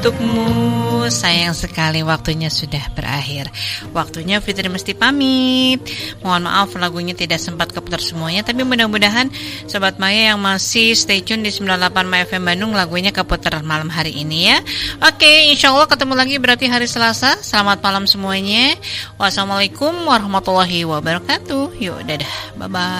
untukmu. Sayang sekali waktunya sudah berakhir. Waktunya Fitri mesti pamit. Mohon maaf lagunya tidak sempat keputar semuanya, tapi mudah-mudahan Sobat Maya yang masih stay tune di 98 Maya FM Bandung, lagunya keputar malam hari ini ya. Oke, insya Allah ketemu lagi berarti hari Selasa. Selamat malam semuanya. Wassalamualaikum warahmatullahi wabarakatuh. Yuk, dadah, bye-bye.